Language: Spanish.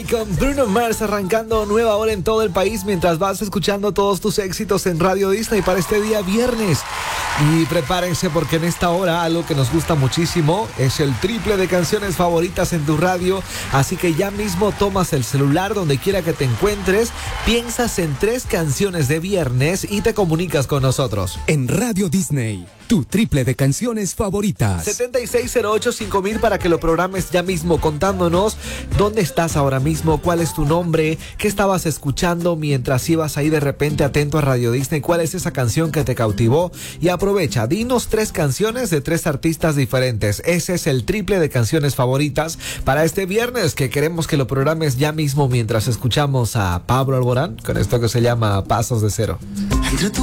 Con Bruno Mars arrancando nueva hora en todo el país mientras vas escuchando todos tus éxitos en Radio Disney para este día viernes. Y prepárense porque en esta hora algo que nos gusta muchísimo es el triple de canciones favoritas en tu radio. Así que ya mismo tomas el celular donde quiera que te encuentres, piensas en 3 canciones de viernes y te comunicas con nosotros. En Radio Disney, tu triple de canciones favoritas. 7608-5000 para que lo programes ya mismo contándonos dónde estás ahora mismo, cuál es tu nombre, qué estabas escuchando mientras ibas ahí de repente atento a Radio Disney, cuál es esa canción que te cautivó. Y aprovecha, dinos 3 canciones de 3 artistas diferentes. Ese es el triple de canciones favoritas para este viernes, que queremos que lo programes ya mismo mientras escuchamos a Pablo Alborán con esto que se llama Pasos de Cero.